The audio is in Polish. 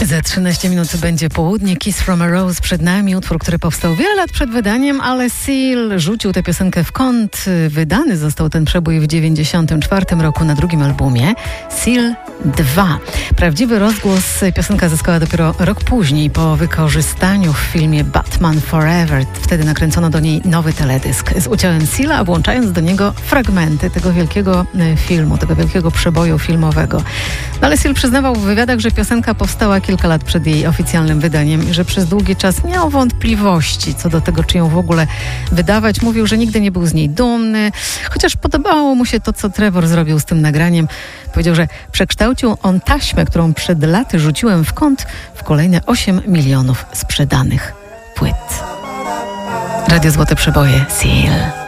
Za 13 minut będzie południe. Kiss from a Rose przed nami, utwór, który powstał wiele lat przed wydaniem, ale Seal rzucił tę piosenkę w kąt. Wydany został ten przebój w 1994 roku na drugim albumie Seal 2. Prawdziwy rozgłos piosenka zyskała dopiero rok później, po wykorzystaniu w filmie Batman Forever. Wtedy nakręcono do niej nowy teledysk z udziałem Seala, a włączając do niego fragmenty tego wielkiego filmu, tego wielkiego przeboju filmowego. No ale Seal przyznawał w wywiadach, że piosenka powstała kilka lat przed jej oficjalnym wydaniem i że przez długi czas miał wątpliwości co do tego, czy ją w ogóle wydawać. Mówił, że nigdy nie był z niej dumny, chociaż podobało mu się to, co Trevor zrobił z tym nagraniem. Powiedział, że przekształcił on taśmę, którą przed laty rzuciłem w kąt, w kolejne 8 milionów sprzedanych płyt. Radio Złote Przeboje, Seal.